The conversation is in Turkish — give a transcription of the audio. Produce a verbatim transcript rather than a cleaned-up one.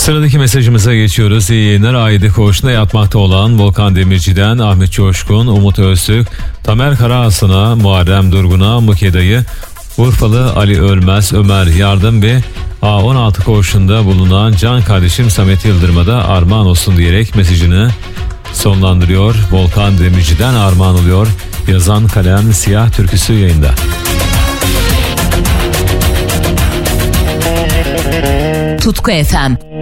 Sıradaki mesajımıza geçiyoruz. İyi yayınlar. Aile koğuşunda yatmakta olan Volkan Demirci'den Ahmet Coşkun, Umut Öztürk, Tamer Karaaslan'a, Muharrem Durgun'a, Mukeda'yı, Urfalı Ali Ölmez, Ömer Yardım ve A on altı koğuşunda bulunan can kardeşim Samet Yıldırım'a da armağan olsun diyerek mesajını sonlandırıyor. Volkan Demirci'den armağan oluyor. Yazan Kalem Siyah türküsü yayında. Tutku F M